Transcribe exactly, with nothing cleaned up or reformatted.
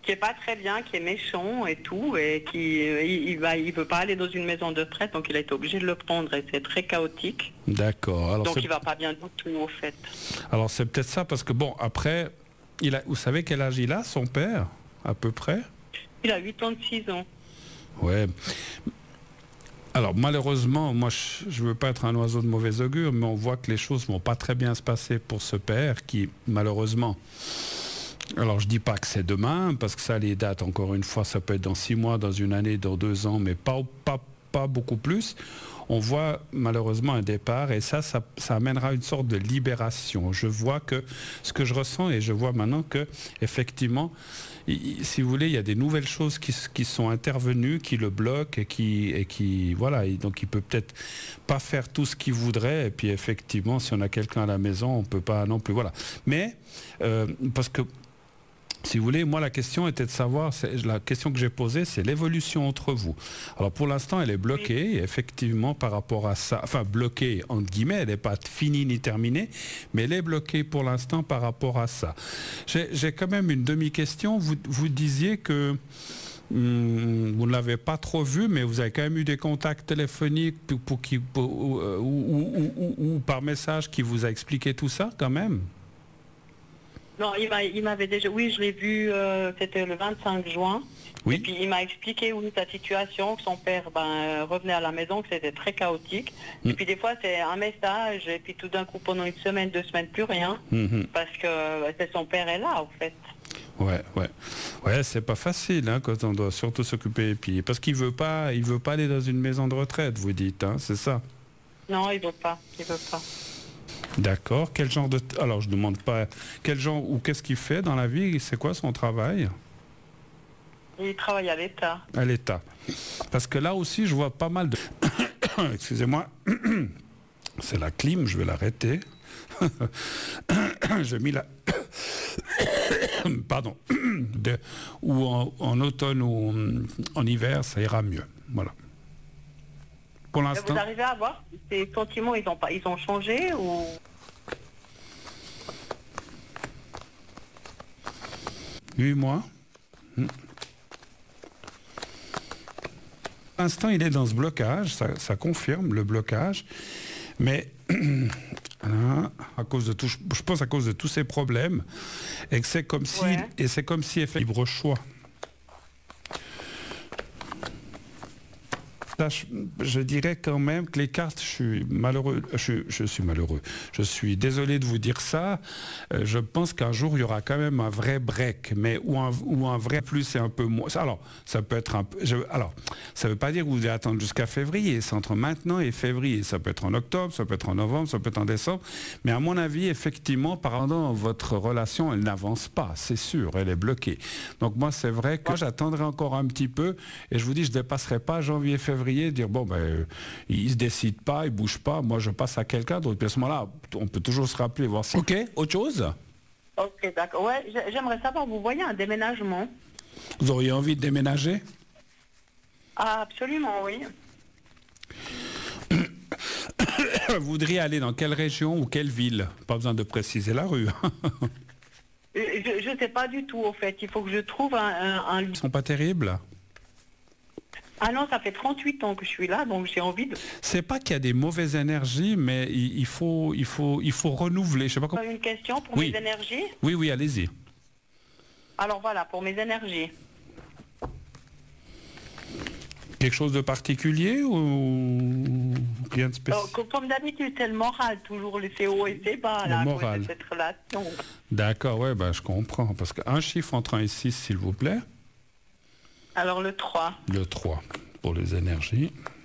qui est pas très bien, qui est méchant et tout, et qui il, il va, il veut pas aller dans une maison de retraite, donc il a été obligé de le prendre, et c'est très chaotique. D'accord. Alors donc c'est... il va pas bien du tout, au fait. Alors c'est peut-être ça, parce que bon, après, il a... vous savez quel âge il a, son père, à peu près? Il a quatre-vingt-six ans. Ouais. Alors malheureusement, moi je ne veux pas être un oiseau de mauvais augure, mais on voit que les choses vont pas très bien se passer pour ce père qui, malheureusement... Alors je dis pas que c'est demain, parce que ça, les dates, encore une fois, ça peut être dans six mois, dans une année, dans deux ans, mais pas, pas, pas beaucoup plus. On voit malheureusement un départ, et ça, ça, ça amènera une sorte de libération. Je vois que ce que je ressens, et je vois maintenant que, effectivement, il, si vous voulez, il y a des nouvelles choses qui, qui sont intervenues, qui le bloquent, et qui, et qui voilà, et donc il peut peut-être pas faire tout ce qu'il voudrait, et puis effectivement, si on a quelqu'un à la maison, on peut pas non plus, voilà. Mais, euh, parce que, si vous voulez, moi la question était de savoir, c'est, la question que j'ai posée, c'est l'évolution entre vous. Alors pour l'instant, elle est bloquée, effectivement, par rapport à ça, enfin bloquée, entre guillemets, elle n'est pas finie ni terminée, mais elle est bloquée pour l'instant par rapport à ça. J'ai, j'ai quand même une demi-question. Vous, vous disiez que hum, vous ne l'avez pas trop vu, mais vous avez quand même eu des contacts téléphoniques pour, pour qui, pour, ou, ou, ou, ou, ou par message qui vous a expliqué tout ça quand même? Non, il, m'a, il m'avait déjà... Oui, je l'ai vu, euh, c'était le vingt-cinq juin. Oui. Et puis il m'a expliqué, oui, sa situation, que son père ben, revenait à la maison, que c'était très chaotique. Mm. Et puis des fois, c'est un message, et puis tout d'un coup, pendant une semaine, deux semaines, plus rien. Mm-hmm. Parce que c'est son père est là, en fait. Ouais, ouais. Ouais, c'est pas facile, hein, quand on doit surtout s'occuper. Et puis, parce qu'il veut pas, il veut pas aller dans une maison de retraite, vous dites, hein, c'est ça? Non, il veut pas, il veut pas. D'accord. Quel genre de... Alors, je ne demande pas... Quel genre ou qu'est-ce qu'il fait dans la vie? C'est quoi son travail? Il travaille à l'État. À l'État. Parce que là aussi, je vois pas mal de... Excusez-moi. C'est la clim, je vais l'arrêter. J'ai mis la... Pardon. De... Ou en, en automne ou en hiver, ça ira mieux. Voilà. Pour l'instant... Vous arrivez à voir ces sentiments, ils ont, pas, ils ont changé ou... Huit mois. Hmm. Pour l'instant, il est dans ce blocage, ça, ça confirme le blocage, mais à cause de tout, je pense à cause de tous ces problèmes, et que c'est comme si, ouais. et c'est comme si il fait libre choix. Je, je dirais quand même que les cartes, je suis malheureux, je, je suis malheureux, je suis désolé de vous dire ça, euh, je pense qu'un jour il y aura quand même un vrai break, mais ou un, ou un vrai plus et un peu moins. Alors, ça peut être un peu, je, alors, ça ne veut pas dire que vous devez attendre jusqu'à février, c'est entre maintenant et février, ça peut être en octobre, ça peut être en novembre, ça peut être en décembre, mais à mon avis, effectivement, pendant votre relation, elle n'avance pas, c'est sûr, elle est bloquée. Donc moi, c'est vrai que j'attendrai encore un petit peu, et je vous dis, je ne dépasserai pas janvier, février, dire bon ben euh, il se décide pas, il bouge pas, moi je passe à quelqu'un d'autre. Puis à ce moment-là, on peut toujours se rappeler, voir si. Ok, autre chose. Ok, d'accord. Ouais, j'aimerais savoir, vous voyez un déménagement? Vous auriez envie de déménager? Ah, absolument, oui. Vous voudriez aller dans quelle région ou quelle ville? Pas besoin de préciser la rue. Je ne sais pas du tout, au fait. Il faut que je trouve un, un, un... Ils sont pas terribles? Ah non, ça fait trente-huit ans que je suis là, donc j'ai envie de... C'est pas qu'il y a des mauvaises énergies, mais il, il, faut, il, faut, il faut renouveler. Je sais pas comment... Une question pour oui. mes énergies? Oui, oui, allez-y. Alors voilà, pour mes énergies. Quelque chose de particulier ou rien de spécial? Donc, comme d'habitude, c'est le moral, toujours c'est haut et c'est bas, là, le moral. de cette relation. D'accord, ouais, bah, je comprends. Parce qu'un chiffre entre un et six, s'il vous plaît. Alors le trois. Le trois, pour les énergies.